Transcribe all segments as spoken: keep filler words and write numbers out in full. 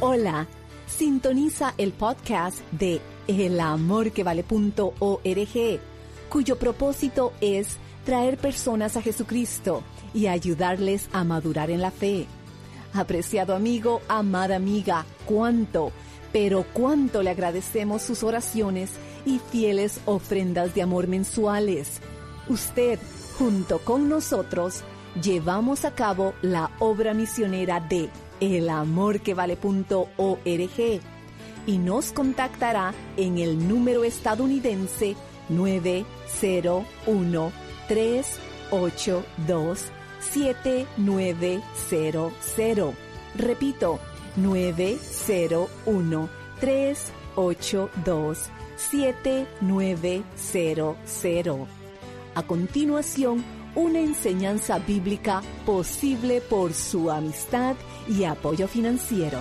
Hola, sintoniza el podcast de el amor que vale punto org, cuyo propósito es traer personas a Jesucristo y ayudarles a madurar en la fe. Apreciado amigo, amada amiga, cuánto, pero cuánto le agradecemos sus oraciones y fieles ofrendas de amor mensuales. Usted, junto con nosotros, llevamos a cabo la obra misionera de el amor que vale punto org y nos contactará en el número estadounidense nueve cero uno, tres ocho dos, siete nueve cero cero. Repito, nueve cero uno, tres ocho dos, siete nueve cero cero. A continuación, una enseñanza bíblica posible por su amistad y apoyo financiero.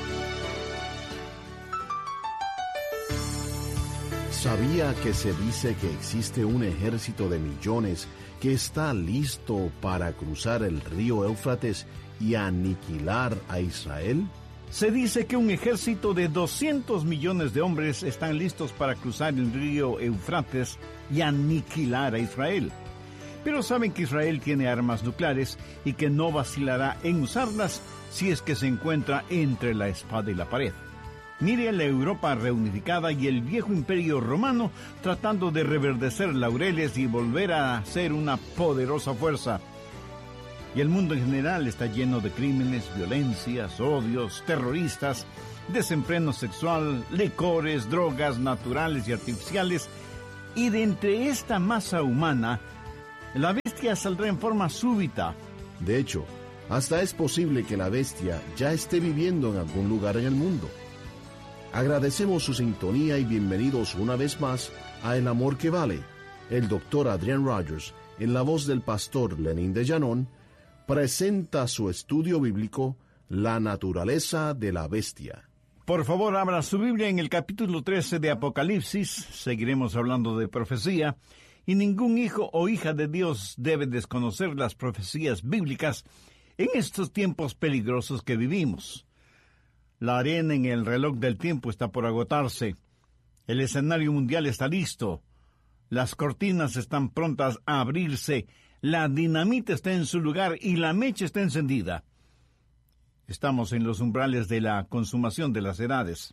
¿Sabía que se dice que existe un ejército de millones que está listo para cruzar el río Éufrates y aniquilar a Israel? Se dice que un ejército de doscientos millones de hombres están listos para cruzar el río Éufrates y aniquilar a Israel. Pero saben que Israel tiene armas nucleares y que no vacilará en usarlas si es que se encuentra entre la espada y la pared. Mire a la Europa reunificada y el viejo imperio romano tratando de reverdecer laureles y volver a ser una poderosa fuerza. Y el mundo en general está lleno de crímenes, violencias, odios, terroristas, desenfreno sexual, licores, drogas naturales y artificiales. Y de entre esta masa humana, la bestia saldrá en forma súbita. De hecho, hasta es posible que la bestia ya esté viviendo en algún lugar en el mundo. Agradecemos su sintonía y bienvenidos una vez más a El Amor que Vale. El doctor Adrian Rogers, en la voz del pastor Lenín de Llanón, presenta su estudio bíblico, La naturaleza de la bestia. Por favor, abra su Biblia en el capítulo trece de Apocalipsis. Seguiremos hablando de profecía. Y ningún hijo o hija de Dios debe desconocer las profecías bíblicas en estos tiempos peligrosos que vivimos. La arena en el reloj del tiempo está por agotarse. El escenario mundial está listo. Las cortinas están prontas a abrirse. La dinamita está en su lugar y la mecha está encendida. Estamos en los umbrales de la consumación de las edades.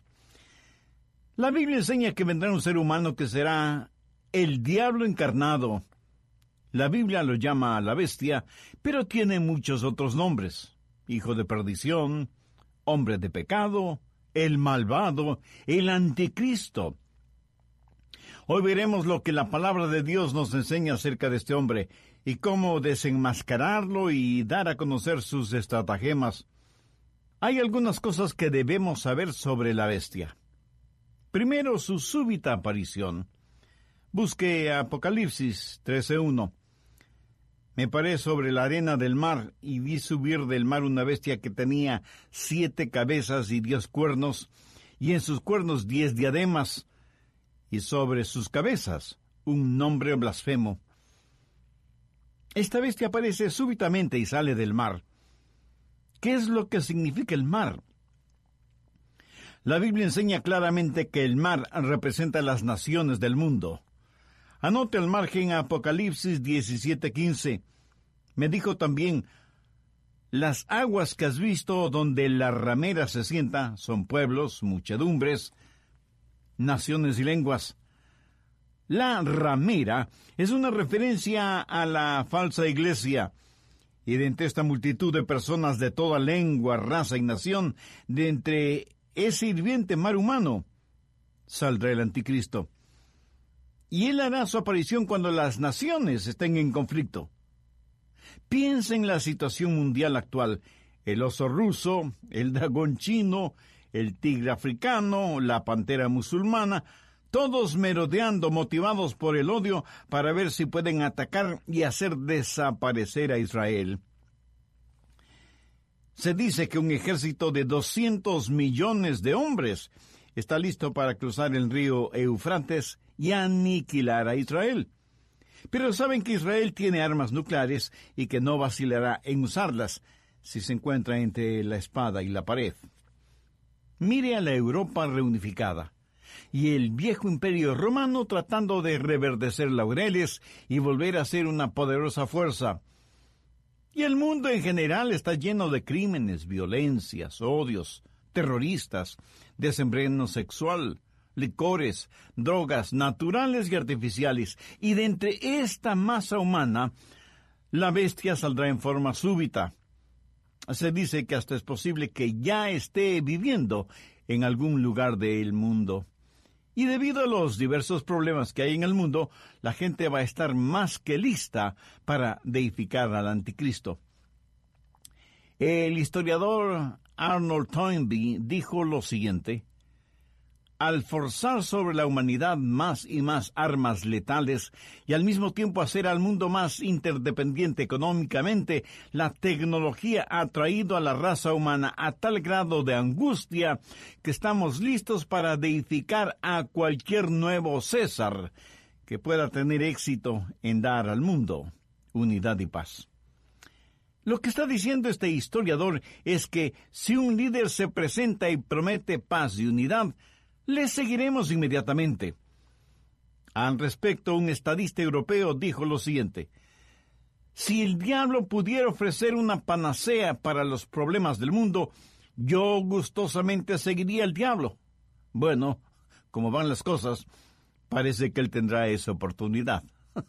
La Biblia enseña que vendrá un ser humano que será el diablo encarnado. La Biblia lo llama la bestia, pero tiene muchos otros nombres. Hijo de perdición, hombre de pecado, el malvado, el anticristo. Hoy veremos lo que la palabra de Dios nos enseña acerca de este hombre y cómo desenmascararlo y dar a conocer sus estratagemas. Hay algunas cosas que debemos saber sobre la bestia. Primero, su súbita aparición. Busque Apocalipsis trece uno. Me paré sobre la arena del mar y vi subir del mar una bestia que tenía siete cabezas y diez cuernos, y en sus cuernos diez diademas, y sobre sus cabezas un nombre blasfemo. Esta bestia aparece súbitamente y sale del mar. ¿Qué es lo que significa el mar? La Biblia enseña claramente que el mar representa las naciones del mundo. Anote al margen Apocalipsis diecisiete quince. Me dijo también, las aguas que has visto donde la ramera se sienta son pueblos, muchedumbres, naciones y lenguas. La ramera es una referencia a la falsa iglesia. Y de entre esta multitud de personas de toda lengua, raza y nación, de entre ese hirviente mar humano, saldrá el anticristo. Y él hará su aparición cuando las naciones estén en conflicto. Piensa en la situación mundial actual. El oso ruso, el dragón chino, el tigre africano, la pantera musulmana, todos merodeando, motivados por el odio para ver si pueden atacar y hacer desaparecer a Israel. Se dice que un ejército de doscientos millones de hombres está listo para cruzar el río Éufrates y aniquilar a Israel. Pero saben que Israel tiene armas nucleares y que no vacilará en usarlas si se encuentra entre la espada y la pared. Mire a la Europa reunificada y el viejo imperio romano tratando de reverdecer laureles y volver a ser una poderosa fuerza. Y el mundo en general está lleno de crímenes, violencias, odios, terroristas, desenfreno sexual, licores, drogas naturales y artificiales. Y de entre esta masa humana, la bestia saldrá en forma súbita. Se dice que hasta es posible que ya esté viviendo en algún lugar del mundo. Y debido a los diversos problemas que hay en el mundo, la gente va a estar más que lista para deificar al anticristo. El historiador Arnold Toynbee dijo lo siguiente: al forzar sobre la humanidad más y más armas letales y al mismo tiempo hacer al mundo más interdependiente económicamente, la tecnología ha traído a la raza humana a tal grado de angustia que estamos listos para deificar a cualquier nuevo César que pueda tener éxito en dar al mundo unidad y paz. Lo que está diciendo este historiador es que si un líder se presenta y promete paz y unidad, le seguiremos inmediatamente. Al respecto, un estadista europeo dijo lo siguiente: si el diablo pudiera ofrecer una panacea para los problemas del mundo, yo gustosamente seguiría al diablo. Bueno, como van las cosas, parece que él tendrá esa oportunidad.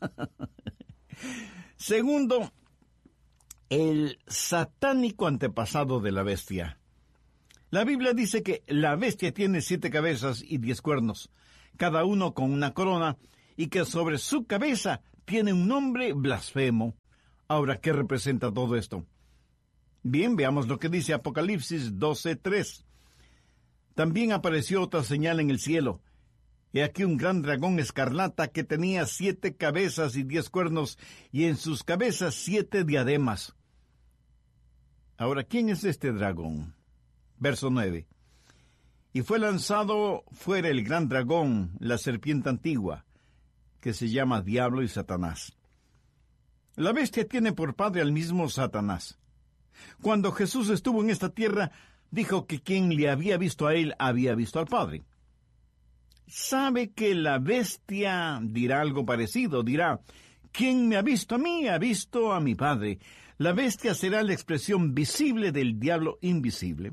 Segundo, el satánico antepasado de la bestia. La Biblia dice que la bestia tiene siete cabezas y diez cuernos, cada uno con una corona, y que sobre su cabeza tiene un nombre blasfemo. Ahora, ¿qué representa todo esto? Bien, veamos lo que dice Apocalipsis doce tres. También apareció otra señal en el cielo. He aquí un gran dragón escarlata que tenía siete cabezas y diez cuernos, y en sus cabezas siete diademas. Ahora, ¿quién es este dragón? Verso nueve. Y fue lanzado fuera el gran dragón, la serpiente antigua, que se llama Diablo y Satanás. La bestia tiene por padre al mismo Satanás. Cuando Jesús estuvo en esta tierra, dijo que quien le había visto a él había visto al Padre. Sabe que la bestia dirá algo parecido, dirá: quien me ha visto a mí, ha visto a mi Padre. La bestia será la expresión visible del diablo invisible.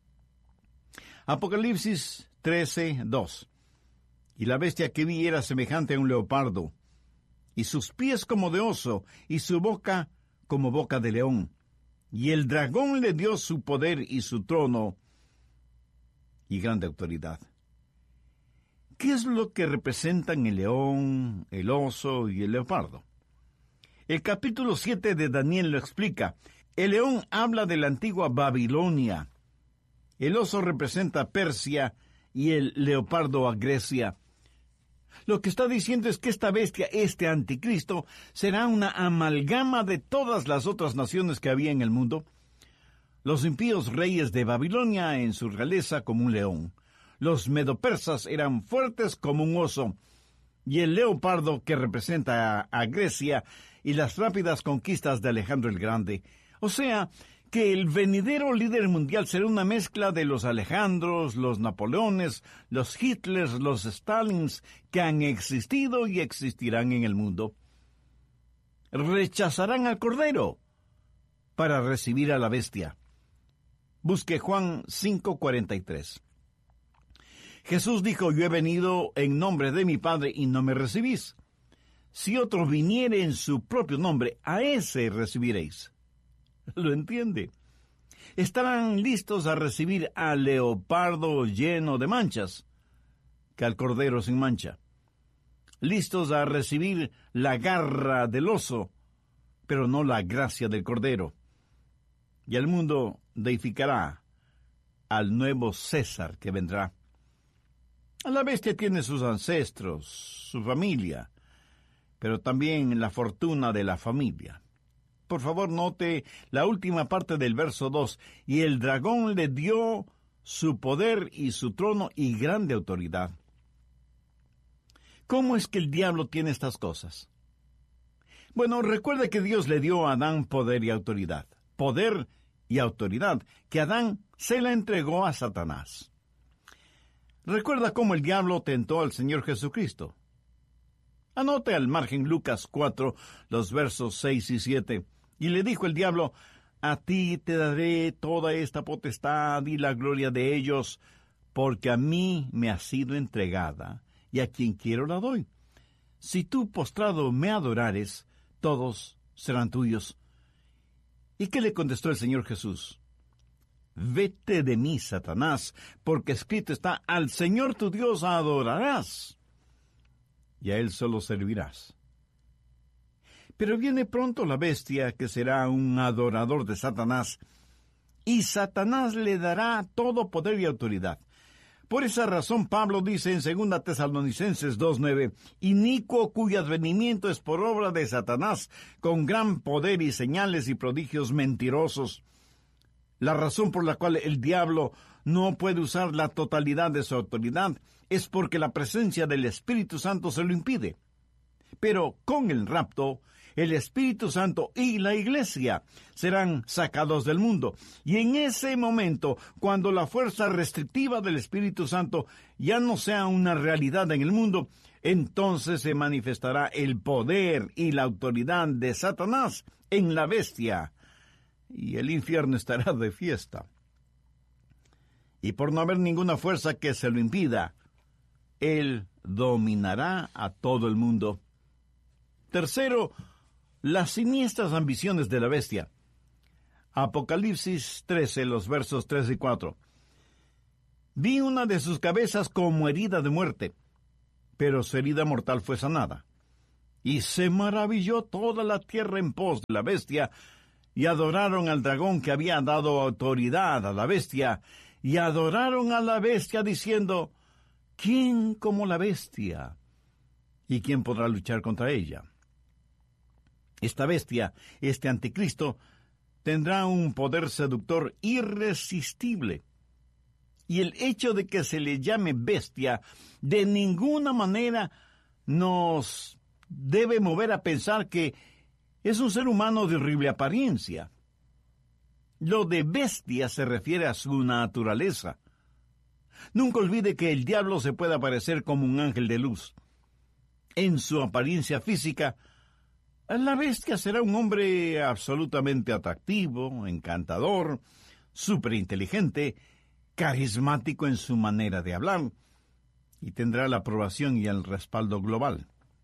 Apocalipsis trece dos. Y la bestia que vi era semejante a un leopardo, y sus pies como de oso, y su boca como boca de león. Y el dragón le dio su poder y su trono y grande autoridad. ¿Qué es lo que representan el león, el oso y el leopardo? El capítulo siete de Daniel lo explica. El león habla de la antigua Babilonia. El oso representa a Persia y el leopardo a Grecia. Lo que está diciendo es que esta bestia, este anticristo, será una amalgama de todas las otras naciones que había en el mundo. Los impíos reyes de Babilonia en su realeza como un león. Los medopersas eran fuertes como un oso. Y el leopardo que representa a, a Grecia y las rápidas conquistas de Alejandro el Grande. O sea, que el venidero líder mundial será una mezcla de los Alejandros, los Napoleones, los Hitlers, los Stalins que han existido y existirán en el mundo. Rechazarán al Cordero para recibir a la bestia. Busque Juan cinco cuarenta y tres. Jesús dijo: yo he venido en nombre de mi Padre y no me recibís. Si otro viniere en su propio nombre, a ese recibiréis. ¿Lo entiende? Estarán listos a recibir al leopardo lleno de manchas, que al cordero sin mancha. Listos a recibir la garra del oso, pero no la gracia del cordero. Y el mundo deificará al nuevo César que vendrá. La bestia tiene sus ancestros, su familia, pero también la fortuna de la familia. Por favor, note la última parte del verso dos. Y el dragón le dio su poder y su trono y grande autoridad. ¿Cómo es que el diablo tiene estas cosas? Bueno, recuerde que Dios le dio a Adán poder y autoridad. Poder y autoridad que Adán se la entregó a Satanás. Recuerda cómo el diablo tentó al Señor Jesucristo. Anote al margen Lucas cuatro, los versos seis y siete. Y le dijo el diablo: a ti te daré toda esta potestad y la gloria de ellos, porque a mí me ha sido entregada, y a quien quiero la doy. Si tú postrado me adorares, todos serán tuyos. ¿Y qué le contestó el Señor Jesús? Vete de mí, Satanás, porque escrito está: al Señor tu Dios adorarás, y a Él solo servirás. Pero viene pronto la bestia, que será un adorador de Satanás, y Satanás le dará todo poder y autoridad. Por esa razón Pablo dice en segunda Tesalonicenses dos nueve, inicuo cuyo advenimiento es por obra de Satanás, con gran poder y señales y prodigios mentirosos. La razón por la cual el diablo no puede usar la totalidad de su autoridad es porque la presencia del Espíritu Santo se lo impide. Pero con el rapto, el Espíritu Santo y la Iglesia serán sacados del mundo. Y en ese momento, cuando la fuerza restrictiva del Espíritu Santo ya no sea una realidad en el mundo, entonces se manifestará el poder y la autoridad de Satanás en la bestia, y el infierno estará de fiesta. Y por no haber ninguna fuerza que se lo impida, él dominará a todo el mundo. Tercero, las siniestras ambiciones de la bestia. Apocalipsis trece, los versos tres y cuatro. Vi una de sus cabezas como herida de muerte, pero su herida mortal fue sanada. Y se maravilló toda la tierra en pos de la bestia, y adoraron al dragón que había dado autoridad a la bestia, y adoraron a la bestia diciendo: ¿quién como la bestia? ¿Y quién podrá luchar contra ella? Esta bestia, este anticristo, tendrá un poder seductor irresistible. Y el hecho de que se le llame bestia de ninguna manera nos debe mover a pensar que es un ser humano de horrible apariencia. Lo de bestia se refiere a su naturaleza. Nunca olvide que el diablo se puede aparecer como un ángel de luz. En su apariencia física, la bestia será un hombre absolutamente atractivo, encantador, superinteligente, carismático en su manera de hablar, y tendrá la aprobación y el respaldo global.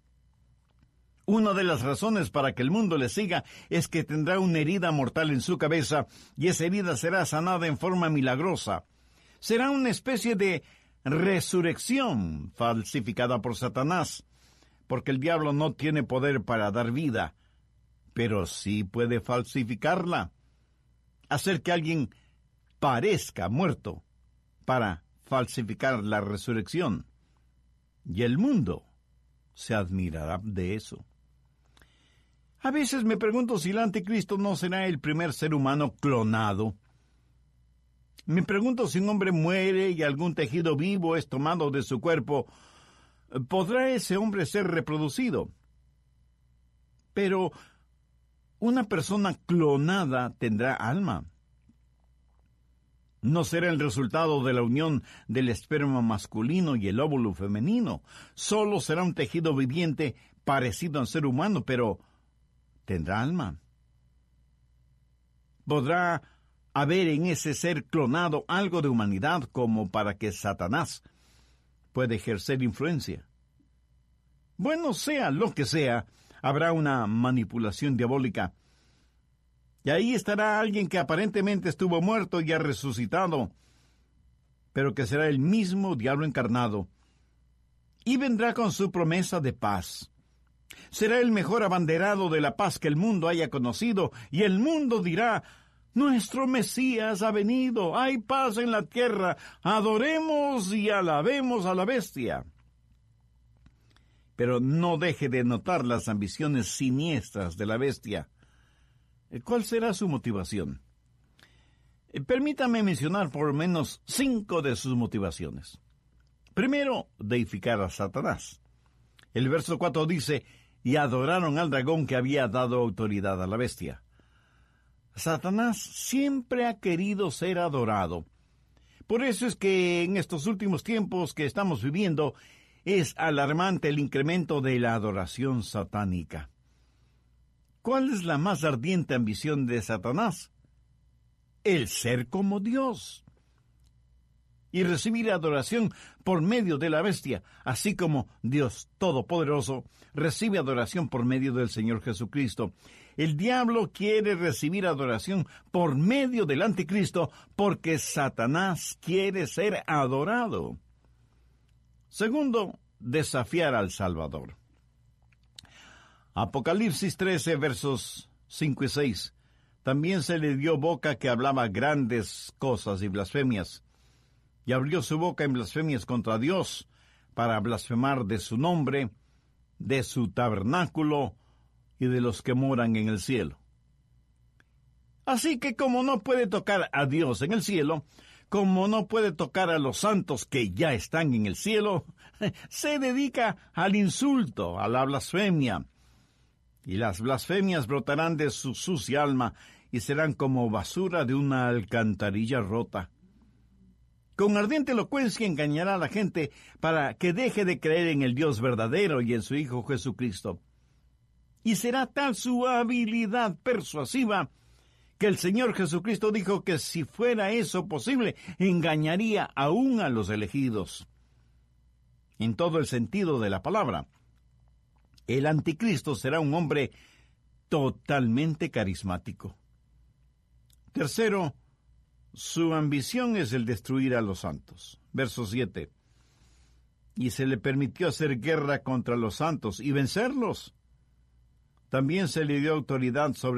Una de las razones para que el mundo le siga es que tendrá una herida mortal en su cabeza, y esa herida será sanada en forma milagrosa. Será una especie de resurrección falsificada por Satanás, porque el diablo no tiene poder para dar vida, pero sí puede falsificarla, hacer que alguien parezca muerto para falsificar la resurrección. Y el mundo se admirará de eso. A veces me pregunto si el anticristo no será el primer ser humano clonado. Me pregunto si un hombre muere y algún tejido vivo es tomado de su cuerpo. ¿Podrá ese hombre ser reproducido? Pero una persona clonada tendrá alma. No será el resultado de la unión del esperma masculino y el óvulo femenino. Solo será un tejido viviente parecido a un ser humano, pero tendrá alma. ¿Podrá haber en ese ser clonado algo de humanidad como para que Satanás pueda ejercer influencia? Bueno, sea lo que sea, habrá una manipulación diabólica. Y ahí estará alguien que aparentemente estuvo muerto y ha resucitado, pero que será el mismo diablo encarnado. Y vendrá con su promesa de paz. Será el mejor abanderado de la paz que el mundo haya conocido, y el mundo dirá: nuestro Mesías ha venido, hay paz en la tierra, adoremos y alabemos a la bestia. Pero no deje de notar las ambiciones siniestras de la bestia. ¿Cuál será su motivación? Permítame mencionar por lo menos cinco de sus motivaciones. Primero, deificar a Satanás. El verso cuatro dice: y adoraron al dragón que había dado autoridad a la bestia. Satanás siempre ha querido ser adorado, Por eso es que en estos últimos tiempos que estamos viviendo es alarmante el incremento de la adoración satánica. ¿Cuál es la más ardiente ambición de Satanás? El ser como Dios y recibir adoración por medio de la bestia, así como Dios Todopoderoso recibe adoración por medio del Señor Jesucristo. El diablo quiere recibir adoración por medio del anticristo porque Satanás quiere ser adorado. Segundo, desafiar al Salvador. Apocalipsis trece, versos cinco y seis. También se le dio boca que hablaba grandes cosas y blasfemias, y abrió su boca en blasfemias contra Dios, para blasfemar de su nombre, de su tabernáculo y de los que moran en el cielo. Así que como no puede tocar a Dios en el cielo, como no puede tocar a los santos que ya están en el cielo, se dedica al insulto, a la blasfemia. Y las blasfemias brotarán de su sucia alma y serán como basura de una alcantarilla rota. Con ardiente elocuencia engañará a la gente para que deje de creer en el Dios verdadero y en su Hijo Jesucristo. Y será tal su habilidad persuasiva que el Señor Jesucristo dijo que si fuera eso posible, engañaría aún a los elegidos. En todo el sentido de la palabra, el anticristo será un hombre totalmente carismático. Tercero, su ambición es el destruir a los santos. Verso siete. Y se le permitió hacer guerra contra los santos y vencerlos. También se le dio autoridad sobre